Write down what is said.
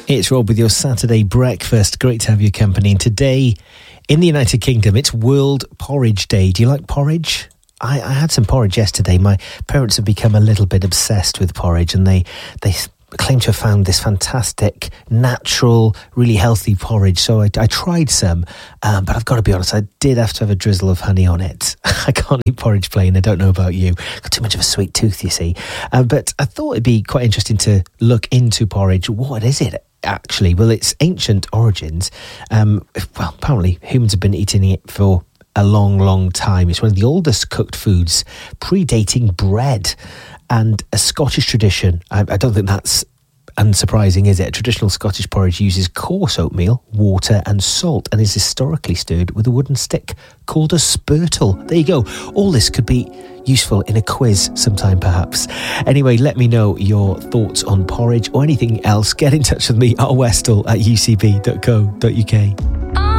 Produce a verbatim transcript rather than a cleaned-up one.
It's Rob with your Saturday breakfast. Great to have your company. And today, in the United Kingdom, it's World Porridge Day. Do you like porridge? I, I had some porridge yesterday. My parents have become a little bit obsessed with porridge, and they they claim to have found this fantastic, natural, really healthy porridge. So I, I tried some, um, but I've got to be honest, I did have to have a drizzle of honey on it. I can't eat porridge plain. I don't know about you. Got too much of a sweet tooth, you see. Uh, but I thought it'd be quite interesting to look into porridge. What is it? Actually, well, its ancient origins, um, well, apparently humans have been eating it for a long, long time. It's one of the oldest cooked foods, predating bread, and a Scottish tradition. I, I don't think that's unsurprising, is it? A traditional Scottish porridge uses coarse oatmeal, water and salt, and is historically stirred with a wooden stick called a spurtle. There you go. All this could be useful in a quiz sometime, perhaps. Anyway, let me know your thoughts on porridge or anything else. Get in touch with me, r westall at u c b dot co dot u k.